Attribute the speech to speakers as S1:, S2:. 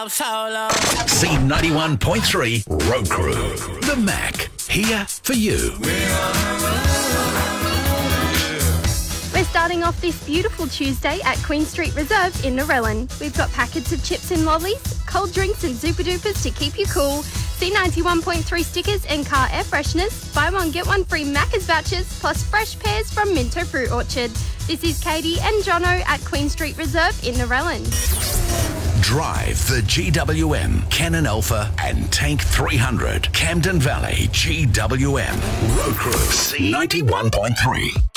S1: C91.3 Road Crew. The Mac. Here for you.
S2: We're starting off this beautiful Tuesday at Queen Street Reserve in Narellan. We've got packets of chips and lollies, cold drinks and super dupers to keep you cool, C91.3 stickers and car air fresheners, buy one get one free Macca's vouchers, plus fresh pears from Minto Fruit Orchard. This is Katie and Jono at Queen Street Reserve in Narellan.
S1: Drive the GWM, Canon Alpha and Tank 300, Camden Valley GWM. Road Crew C91.3.